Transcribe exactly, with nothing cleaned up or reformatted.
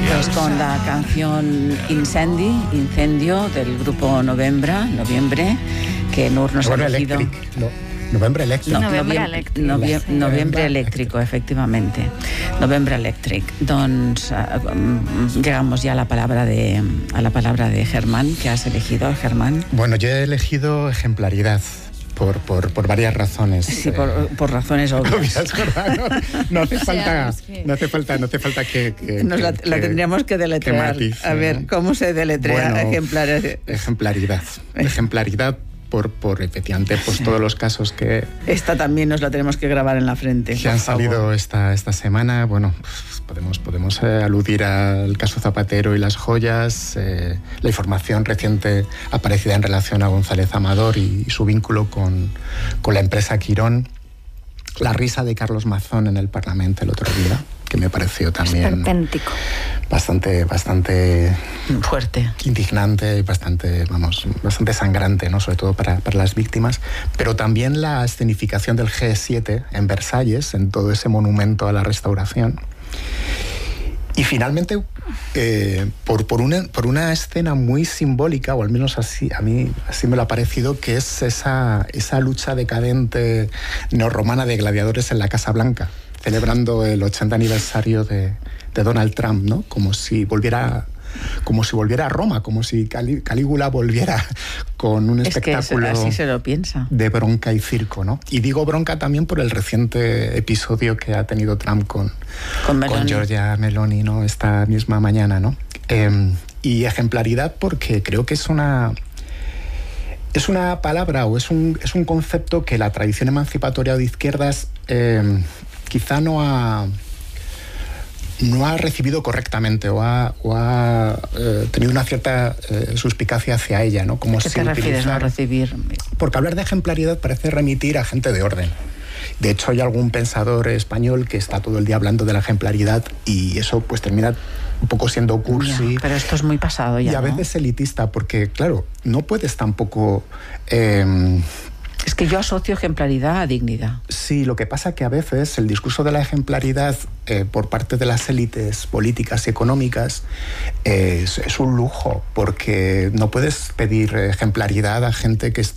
Pues con la canción Incendi, Incendio, del grupo Novembra, Noviembre, que Nur nos ha elegido. Electric, no. Noviembre Eléctrico. No, Noviembre noviem- Electric. novie- Sí. Noviembre Eléctrico, efectivamente. Noviembre Electric. Doncs uh, llegamos ya a la palabra de a la palabra de Germán, que has elegido, Germán. Bueno, yo he elegido ejemplaridad. Por, por, por varias razones. Sí, por, por razones obvias. Obvias, ¿verdad? No, no hace O sea, falta, es que- no hace falta, no hace falta que, que, Nos la, que- la que- tendríamos que deletrear. que matice, A ver, ¿no? ¿cómo se deletrea Bueno, ejemplares? Ejemplaridad. Ejemplaridad por, por efectivamente, pues todos los casos que, Esta también nos la tenemos que grabar en la frente. que por han favor. salido esta, esta semana. Bueno, pues podemos, podemos eh, aludir al caso Zapatero y las joyas, eh, la información reciente aparecida en relación a González Amador y, y su vínculo con, con la empresa Quirón, la risa de Carlos Mazón en el Parlamento el otro día, que me pareció también Esperpéntico. bastante, bastante Fuerte. indignante y bastante, vamos, bastante sangrante, ¿no? Sobre todo para, para las víctimas, pero también la escenificación del G siete en Versalles, en todo ese monumento a la restauración. Y finalmente, eh, por, por, una, por una escena muy simbólica, o al menos así, a mí así me lo ha parecido, que es esa, esa lucha decadente neorromana de gladiadores en la Casa Blanca, celebrando el ochenta aniversario de, de Donald Trump, ¿no? Como si volviera... como si volviera a Roma, como si Calí- Calígula volviera con un Es que espectáculo eso- así se lo piensa. de bronca y circo, ¿no? Y digo bronca también por el reciente episodio que ha tenido Trump con, Con Meloni. Giorgia Meloni, ¿no? Esta misma mañana, ¿no? Eh, y ejemplaridad porque creo que es una... Es una palabra o es un, es un concepto que la tradición emancipatoria de izquierdas eh, quizá no ha... no ha recibido correctamente o ha, o ha eh, tenido una cierta eh, suspicacia hacia ella, ¿no? Como ¿A qué si te refieres, no utilizar- recibir? Porque hablar de ejemplaridad parece remitir a gente de orden. De hecho, hay algún pensador español que está todo el día hablando de la ejemplaridad y eso pues termina un poco siendo cursi. Ya, pero esto es muy pasado ya, y a ¿no? veces elitista, porque, claro, no puedes tampoco... Eh, Es que yo asocio ejemplaridad a dignidad. Sí, lo que pasa que a veces el discurso de la ejemplaridad eh, por parte de las élites políticas y económicas eh, es, es un lujo, porque no puedes pedir ejemplaridad a gente que está